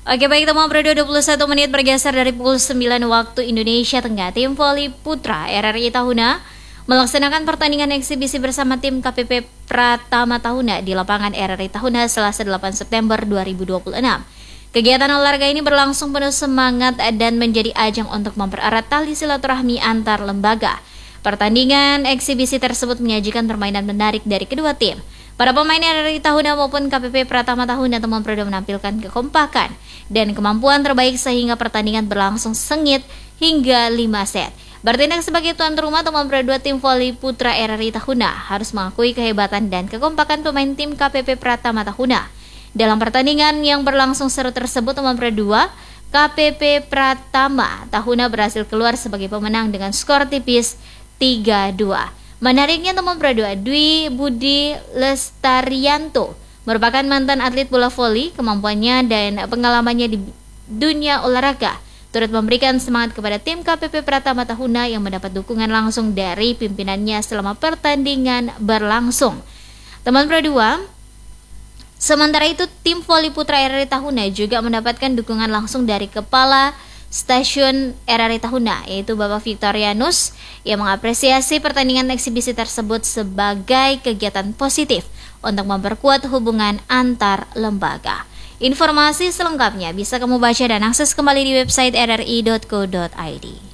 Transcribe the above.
Oke baik teman Bro, 21 menit bergeser dari pukul 9 waktu Indonesia Tengah. Tim voli putra RRI Tahuna melaksanakan pertandingan eksibisi bersama tim KPP Pratama Tahuna di lapangan RRI Tahuna Selasa 8 September 2026. Kegiatan olahraga ini berlangsung penuh semangat dan menjadi ajang untuk mempererat tali silaturahmi antar lembaga. Pertandingan eksibisi tersebut menyajikan permainan menarik dari kedua tim. Para pemain RRI Tahuna maupun KPP Pratama Tahuna teman Prodo menampilkan kekompakan dan kemampuan terbaik sehingga pertandingan berlangsung sengit hingga 5 set. Bertindak sebagai tuan rumah teman Prodo tim voli putra RRI Tahuna harus mengakui kehebatan dan kekompakan pemain tim KPP Pratama Tahuna. Dalam pertandingan yang berlangsung seru tersebut teman Prodo, KPP Pratama Tahuna berhasil keluar sebagai pemenang dengan skor tipis 3-2. Menariknya teman Prodo, Dwi Budi Lestarianto merupakan mantan atlet bola voli. Kemampuannya dan pengalamannya di dunia olahraga turut memberikan semangat kepada tim KPP Pratama Tahuna yang mendapat dukungan langsung dari pimpinannya selama pertandingan berlangsung. Teman Prodo, sementara itu tim voli putra RRI Tahuna juga mendapatkan dukungan langsung dari Kepala Stasiun RRI Tahuna, yaitu Bapak Victorianus, yang mengapresiasi pertandingan eksibisi tersebut sebagai kegiatan positif untuk memperkuat hubungan antar lembaga. Informasi selengkapnya bisa kamu baca dan akses kembali di website rri.co.id.